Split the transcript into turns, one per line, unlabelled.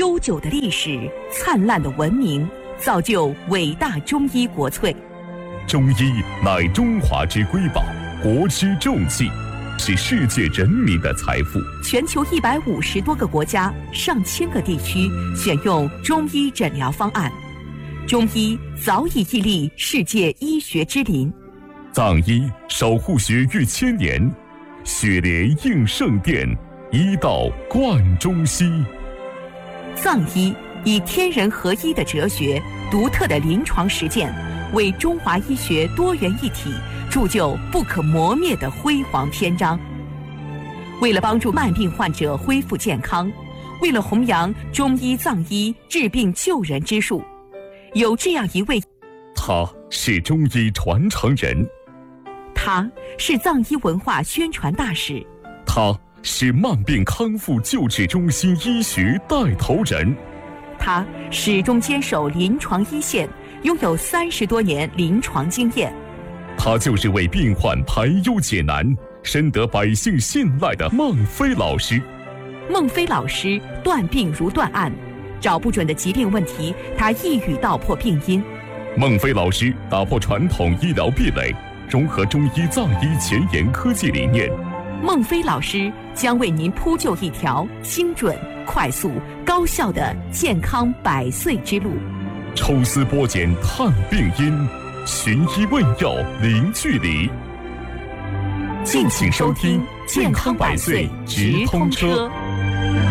悠久的历史、灿烂的文明，造就伟大中医国粹。
中医乃中华之瑰宝，国之重器，是世界人民的财富。
全球150多个国家、上千个地区选用中医诊疗方案，中医早已屹立世界医学之林。
藏医守护学逾千年，血莲应圣殿，医道贯中西。
藏医以天人合一的哲学、独特的临床实践，为中华医学多元一体铸就不可磨灭的辉煌篇章。为了帮助慢病患者恢复健康，为了弘扬中医藏医治病救人之术，有这样一位，
他是中医传承人，
他是藏医文化宣传大使，
他是慢病康复救治中心医学带头人，
他始终坚守临床一线，拥有30多年临床经验。
他就是为病患排忧解难、深得百姓信赖的孟非老师。
孟非老师断病如断案，找不准的疾病问题，他一语道破病因。
孟非老师打破传统医疗壁垒，融合中医藏医前沿科技理念。
孟非老师将为您铺就一条精准、快速、高效的健康100岁之路。
抽丝剥茧探病因，寻医问药零距离。
敬请收听《健康100岁直通车》。